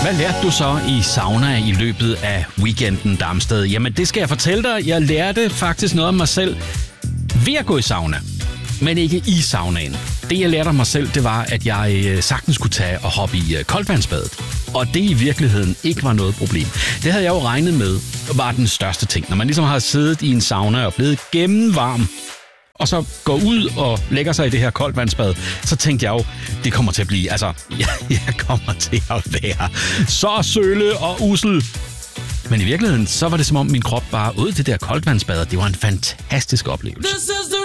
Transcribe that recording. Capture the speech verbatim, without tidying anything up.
Hvad lærte du så i sauna i løbet af weekenden, Darmsted? Jamen, det skal jeg fortælle dig. Jeg lærte faktisk noget om mig selv ved at gå i sauna, men ikke i saunaen. Det, jeg lærte om mig selv, det var, at jeg sagtens kunne tage og hoppe i koldvandsbadet. Og det i virkeligheden ikke var noget problem. Det havde jeg jo regnet med, var den største ting. Når man ligesom har siddet i en sauna og blevet gennemvarm, og så går ud og lægger sig i det her koldvandsbad, så tænkte jeg jo, det kommer til at blive, altså, jeg, jeg kommer til at være så sølle og usel. Men i virkeligheden, så var det som om min krop bare ud til det der koldvandsbad, det var en fantastisk oplevelse.